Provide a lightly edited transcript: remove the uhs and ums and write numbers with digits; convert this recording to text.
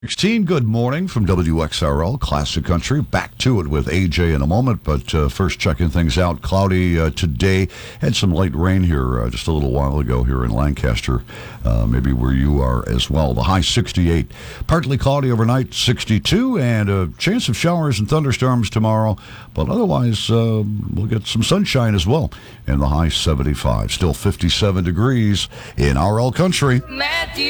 16, good morning from WXRL Classic Country. Back to it with AJ in a moment, but first checking things out. Cloudy today. Had some light rain here just a little while ago here in Lancaster, maybe where you are as well. The high 68. Partly cloudy overnight, 62, and a chance of showers and thunderstorms tomorrow, but otherwise we'll get some sunshine as well, and the high 75. Still 57 degrees in RL Country. Matthew.